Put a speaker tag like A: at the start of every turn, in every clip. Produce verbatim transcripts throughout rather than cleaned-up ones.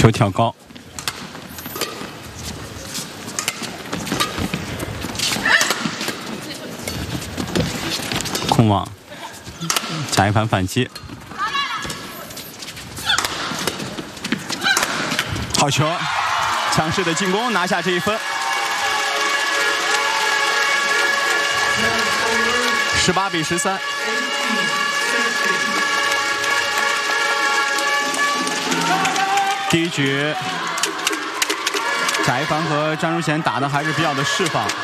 A: 球挑高，空网，贾一凡反击，好球，强势的进攻拿下这一分，十八比十三。 第一局，贾一凡和张淑贤打的还是比较的释放。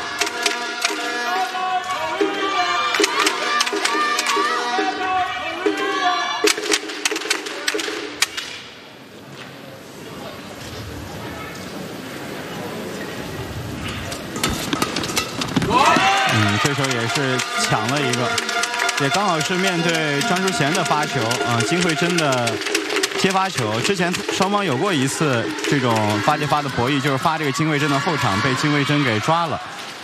A: 嗯，这时候也是抢了一个，也刚好是面对张淑贤的发球啊、呃，金惠珍的。 接发球之前，双方有过一次这种发接发的博弈，就是发这个金惠珍的后场，被金惠珍给抓了。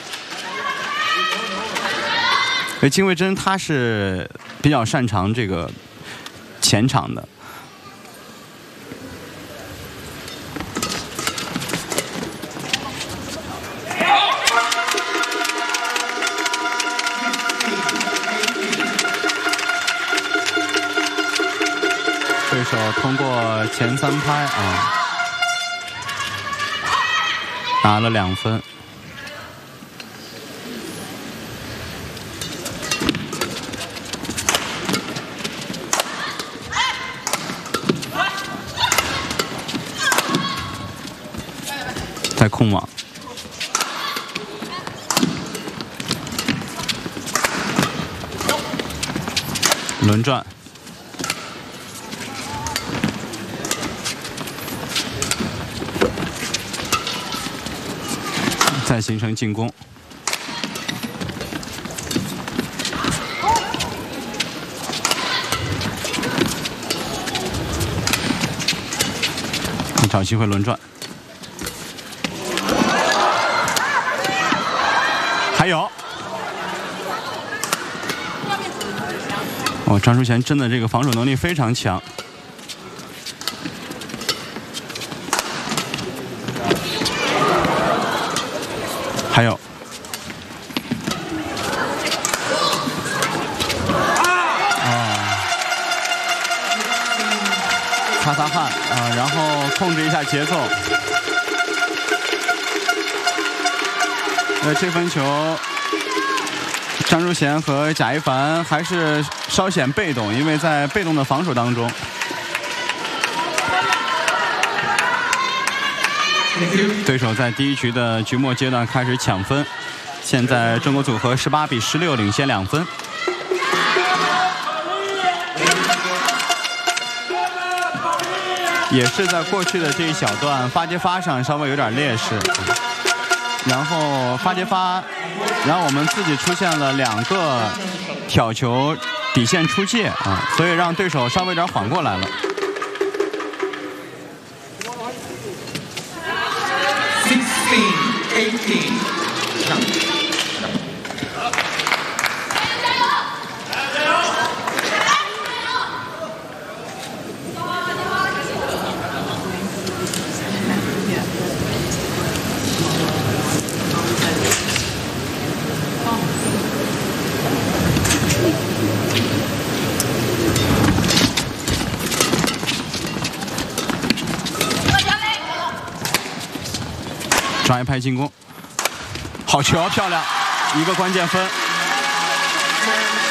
A: 因为金惠珍她是比较擅长这个前场的。对手通过前三拍啊，拿了两分。在空网，轮转。 再形成进攻，找机会轮转，还有，哦，张淑贤真的这个防守能力非常强。 还有，啊，擦擦汗啊，然后控制一下节奏。那这分球，张淑贤和贾一凡还是稍显被动，因为在被动的防守当中。 对手在第一局的局末阶段开始抢分，现在中国组合十八比十六领先两分。也是在过去的这一小段发接发上稍微有点劣势，然后发接发，然后我们自己出现了两个挑球底线出界啊，所以让对手稍微有点缓过来了。
B: eighteen.
A: 抓一拍进攻，好球，漂亮，一个关键分。